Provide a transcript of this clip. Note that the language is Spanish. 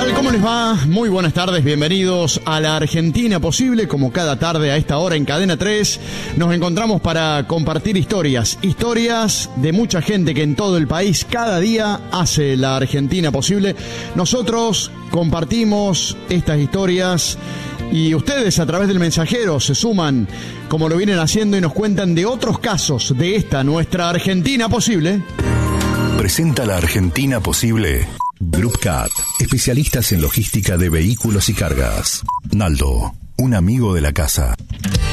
tal? ¿Cómo les va? Muy buenas tardes, bienvenidos a La Argentina Posible. Como cada tarde a esta hora en Cadena 3, nos encontramos para compartir historias de mucha gente que en todo el país cada día hace La Argentina Posible. Nosotros compartimos estas historias y ustedes a través del mensajero se suman como lo vienen haciendo y nos cuentan de otros casos de esta nuestra Argentina Posible. Presenta La Argentina Posible Group Cat, especialistas en logística de vehículos y cargas. Naldo, un amigo de la casa.